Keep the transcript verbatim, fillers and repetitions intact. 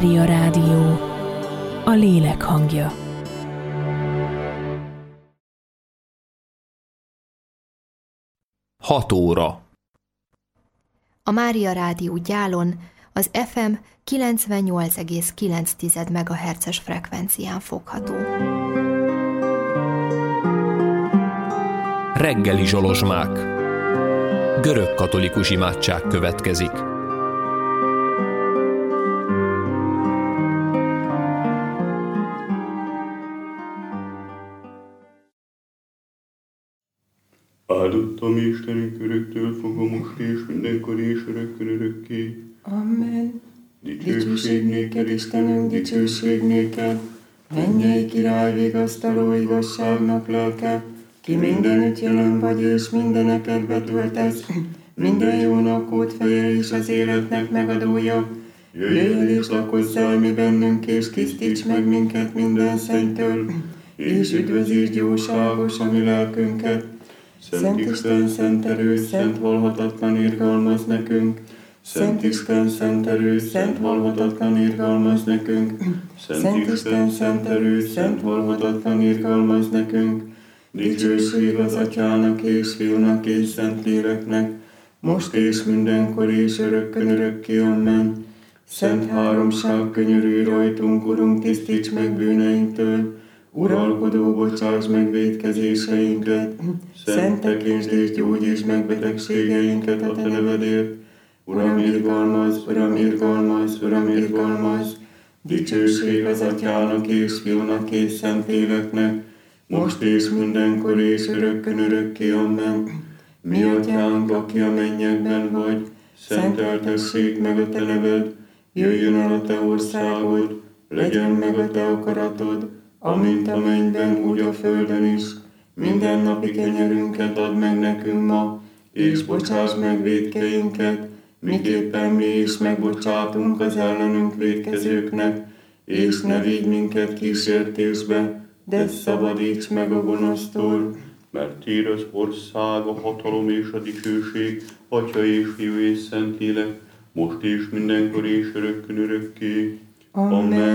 Mária Rádió, a lélek hangja. Hat óra. A Mária Rádió Gyálon az ef em kilencvennyolc egész kilenc megahertzes frekvencián fogható. Reggeli zsolozsmák. Görög katolikus imádság következik. Áldott a mi Istenünk öröktől fogva most és mindenkor és örökkön örökké. Amen. Dicsőség néked, Istenünk, dicsőség néked. Mennyei király, vigasztaló igazságnak lelke, ki mindenütt jelen vagy és mindeneket betöltesz, minden jónak ótfeje és az életnek megadója. Jöjj el és lakozzál mi bennünk, és tisztíts meg minket minden szenttől, és üdvözítsd jóságos a mi lelkünket. Szent Isten, szent erő, szent valhatatlan irgalmaz nekünk. Szent Isten, szent erő, szent valhatatlan irgalmaz nekünk. Szent Isten, szent erő, szent valhatatlan irgalmaz nekünk. Dicsőség az Atyának és Fiúnak és Szentléleknek, most és mindenkor és örökkön örökké. Amen. Szent háromság, könyörülj rajtunk, Urunk, tisztíts meg bűneinktől. Uralkodó, bocsáss meg vétkezéseinket, Szent tekintsd és gyógyítsd meg betegségeinket a Te nevedért. Uram, irgalmaz, Uram, irgalmaz, Uram, irgalmaz. Dicsőség az Atyának és Fiúnak és Szentléleknek, most és mindenkor és örökkön örökké. Amen. Mi Atyánk, aki a mennyekben vagy, szenteltessék meg a Te neved, jöjjön el a Te országod, legyen meg a Te akaratod, amint a mennyben, úgy a földön is. Minden napi kenyerünket add meg nekünk ma, és bocsáss meg vétkeinket, miképpen mi is megbocsátunk az ellenünk vétkezőknek, és ne vigy minket kísértésbe, de szabadíts meg a gonosztól. Mert Tiéd az ország, a hatalom és a dicsőség, Atya és Fiú és Szentlélek, most és mindenkor és örökkön örökké. Amen.